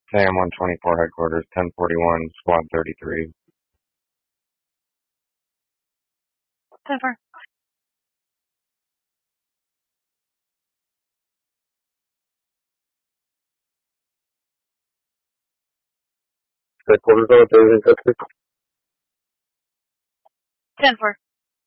SAM 124 headquarters, 1041, squad 33. 10-4. Headquarters on Thursday, Texas. 10-4.